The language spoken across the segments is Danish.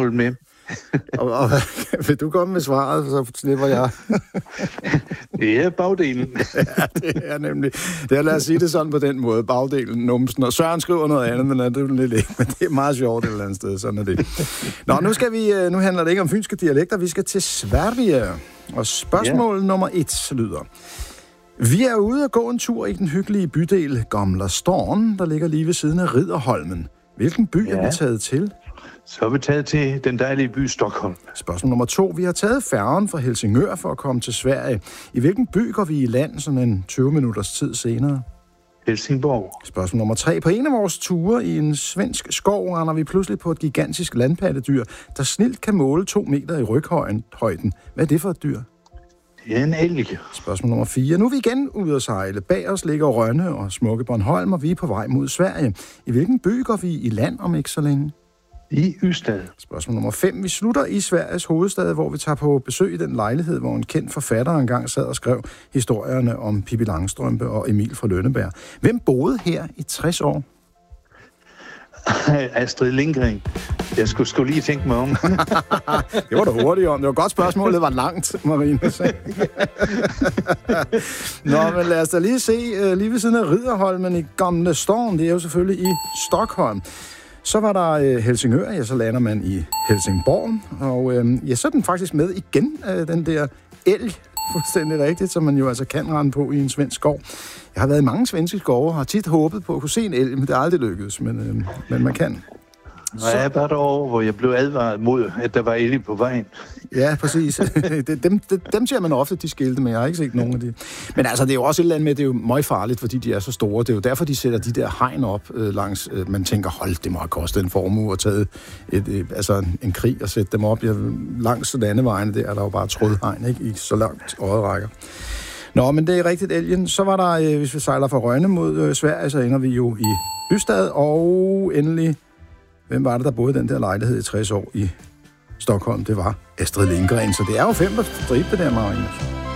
spørgsmålet med. og vil du komme med svaret, så slipper jeg. Det er bagdelen. Ja, det er nemlig. Lad os sige det sådan på den måde. Bagdelen, numsen. Og Søren skriver noget andet, men det er lidt ikke. Men det er meget sjovt et eller andet sted. Sådan er det. Nå, nu handler det ikke om fynske dialekter. Vi skal til Sverige. Og spørgsmål nummer 1 lyder: vi er ude at gå en tur i den hyggelige bydel Gamla Stan, der ligger lige ved siden af Ridderholmen. Hvilken by er vi taget til? Så er vi taget til den dejlige by Stockholm. Spørgsmål nummer 2. Vi har taget færgen fra Helsingør for at komme til Sverige. I hvilken by går vi i land sådan en 20 minutters tid senere? Helsingborg. Spørgsmål nummer 3. På en af vores ture i en svensk skov render vi pludselig på et gigantisk landpattedyr, der snilt kan måle 2 meter i ryghøjden. Hvad er det for et dyr? Det er en elg. Spørgsmål nummer 4. Nu er vi igen ude at sejle. Bag os ligger Rønne og smukke Bornholm, og vi er på vej mod Sverige. I hvilken by går vi i land om ikke så længe? I Ystad. Spørgsmål nummer 5. Vi slutter i Sveriges hovedstad, hvor vi tager på besøg i den lejlighed, hvor en kendt forfatter engang sad og skrev historierne om Pippi Langstrømpe og Emil fra Lønneberg. Hvem boede her i 60 år? Astrid Lindgren. Jeg skulle lige tænke mig om. Det var da hurtigt om. Det var godt spørgsmål. Det var langt, Marina. Nå, men lad os da lige se. Lige ved siden af Ridderholmen i Gamla Stan, det er jo selvfølgelig i Stockholm. Så var der Helsingør, ja, så lander man i Helsingborg. Og ja, så er den faktisk med igen, den der elg, fuldstændig rigtigt, som man jo altså kan rende på i en svensk skov. Jeg har været i mange svenske skove og har tit håbet på at kunne se en elg, men det er aldrig lykkedes, men man kan. Jeg var derovre, hvor jeg blev advaret mod, at der var elg på vejen. Ja, præcis. Dem ser man ofte, de skilte, men jeg har ikke set nogen af de. Men altså, det er jo også et eller andet med, det er jo meget farligt, fordi de er så store. Det er jo derfor, de sætter de der hegn op langs. Man tænker, hold, det må have kostet en formue at tage en krig og sætte dem op. Langs landevejene, der er der jo bare trådhegn, ikke? I så langt øjet rækker. Nå, men det er rigtigt, elgen. Så var der, hvis vi sejler fra Rønne mod Sverige, så ender vi jo i Ystad, og endelig... Hvem var det, der boede i den der lejlighed i 60 år i Stockholm? Det var Astrid Lindgren, så det er jo 5 på stribe, der, Marinus.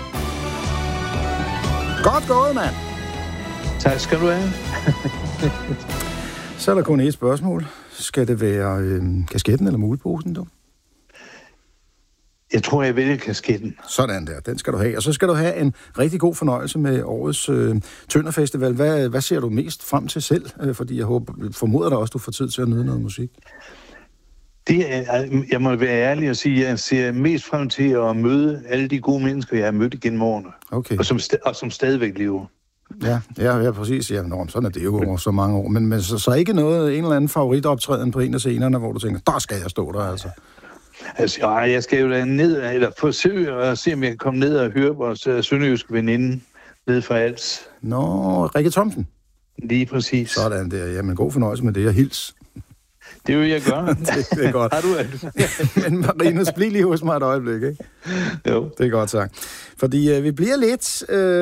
Godt gået, mand! Tak skal du have. Så er der kun et spørgsmål. Skal det være kasketten eller muleposen, du? Jeg tror, jeg vælger kasketten. Sådan der, den skal du have. Og så skal du have en rigtig god fornøjelse med årets Tønderfestival. Hvad ser du mest frem til selv? Fordi jeg formoder dig også, du får tid til at nyde noget musik. Jeg må være ærlig og sige, at jeg ser mest frem til at møde alle de gode mennesker, jeg har mødt gennem årene. Okay. Og som stadigvæk lever. Ja, præcis. Ja, sådan er det jo over så mange år. Men så ikke noget, en eller anden favoritoptræden på en af scenerne, hvor du tænker, der skal jeg stå der, altså. Altså, jeg skal jo ned, eller forsøge at se, om jeg kan komme ned og høre vores sønderjyske veninde nede fra Als. Nå, Rikke Thomsen. Lige præcis. Sådan der. Jamen, god fornøjelse med det, og hils. Det vil jeg gøre. det er godt. Har du det? Men Marinus, bliv lige hos mig et øjeblik, ikke? Jo. Det er godt sagt. Fordi vi bliver lidt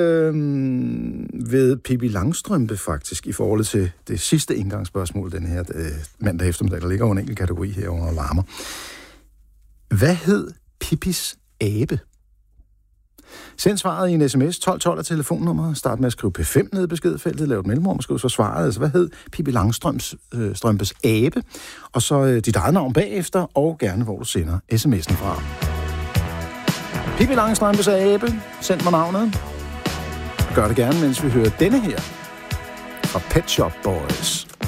ved Pippi Langstrømpe, faktisk, i forhold til det sidste indgangsspørgsmål, den her mandag eftermiddag, der ligger jo en enkelt kategori her under larmer. Hvad hed Pippis abe? Send svaret i en sms, 1212 af telefonnummeret. Start med at skrive P5 ned i beskedfeltet, lav et mellemrum og skriv så svaret. Altså, hvad hed Pippi Langstrømpes abe? Og så dit eget navn bagefter, og gerne hvor du sender sms'en fra. Pippi Langstrømpes abe. Send mig navnet. Gør det gerne, mens vi hører denne her fra Pet Shop Boys.